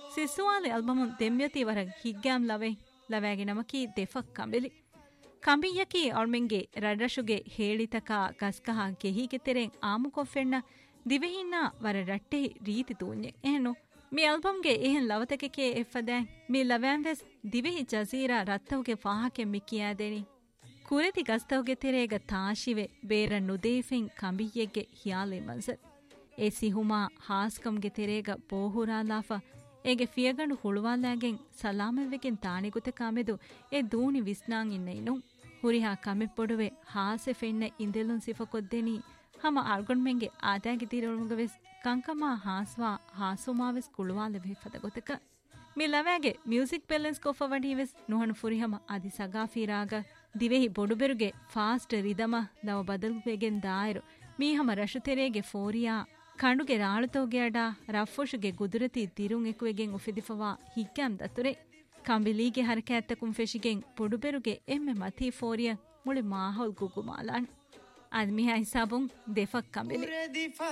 ಸಿಸುವಾಲೆ ಆಲ್ಬಮುನ್ ದೆಮ್ಯತಿ ವರಗ್ ಹಿಗ್ಗಾಮ್ ಲವೇಗೆ ನಮಕಿ ದೆಫಕ್ ಕಂಬಿಲಿ ಕಂಬಿಯಕಿ ಅಳ್ಮೆಂಗೆ ರಡ್ರಶುಗೆ ಹೇಳಿತಕ ಕಸ್ಕಹ ಕೆಹಿಗೆ ತೆರೆಂ ಆಮುಕೊಫೆಣ್ಣ ದಿವೆಹಿನ್ನ ವರ ರಟ್ಟೆ ರೀತಿ ತೂನ್ಯೆ ಏನು ಮಿ ಆಲ್ಬಮ್ಗೆ ಎಹೆನ್ ಲವತಕೆಕೆ ಎಫ್ಫದ್ಯಾಂ ಮಿ ಲವ್ಯಾಂವೆಸ್ ದಿವೆಹಿ ಜಜೀರಾ ರತ್ತವುಗೆ ಫಾಹಕೆ ಮಿಕ್ಕಿಯಾದೆನಿ ಕುರೆತಿ ಗಸ್ತವುಗೆ ತೆರೆಗ ತಾಶಿವೆ ಬೇರ ನುದೇಫೆಂ ಕಂಬಿಯೆಗ್ಗೆ ಹಿಯಾಲೆ ಮನ್ಸರ್ ಎ ಸಿಹುಮಾ ಹಾಸ್ಕಂಗೆ ತೆರೆಗ ಬೋಹುರಾಲಾಫ ಎಗೆ ಫಿಯಗಂಡು ಹುಳುವಾಲಾಗೆಂ ಸಲಾಮೆವೆಗೆನ್ ತಾಣಿಗುತೆ ಕಾಮೆದು ಎ ದೂಣಿ ವಿಸ್ನಾಂ ಇನ್ನೆಯಿನು ಹುರಿಹಾ ಕಮೆಪ್ಪೊಡುವೆ ಹಾಸೆ ಫೆಣ್ಣೆ ಇಂದೆಲುನ್ ಸಿಫಕೊದ್ದೆನಿ ಹಮ ಅಳ್ಗೊಂಡ್ಮೆಂಗೆ ಆದಾಗಿ ತೀರೊಳಮುಗವೆಸ್ ಕಂಕಮಾ ಹಾಸ್ವಾ ಹಾಸುಮಾವೆಸ್ ಕುಳುವಾಲೆವೆ ಫದಗೊತಕ ಮಿ ಲವ್ಯಾಗೆ ಮ್ಯೂಸಿಕ್ ಬ್ಯಾಲೆನ್ಸ್ ಕೊಫವಡಿವೆಸ್ ನುಹಣು ಫುರಿಹಮ ಅದಿ ಸಗಾಫೀರಾಗ ದಿವೆಹಿ ಬೊಡುಬೆರುಗೆ ಫಾಸ್ಟ್ ರಿದಮ ಲವ ಬದಲುವೆಗೆನ್ ದಾಯರು ಮೀಹಮ ರಶುತೆರೆಗೆ ಫೋರಿಯಾ ಕಂಡುಗೆ ರಾಳುತೋಗೆ ಅಡ ರಫ್ಫುಶುಗೆ ಗುದುರತಿ ತಿರುಂ ಎಕುವೆಗೆನ್ ಉಫಿದಿಫವಾ ಹಿಗ್ಗಾಮ್ ದತುರೆ ಕಂಬಿಲೀಗೆ ಹರಕෑತ್ತಕುಂ ಫೆಶಿಗೆನ್ ಬೊಡುಬೆರುಗೆ ಎಮ್ಮೆ ಮಥಿ ಫೋರಿಯ ಮುಳಿ ಮಾಹೌಲ್ ಗುಗುಮಾಲಾನ್ ಅದ್ ಮಿಹಾ ಹಿಸಾಬುಂ ದೆಫಕ್ ಕಂಬಿಲಿ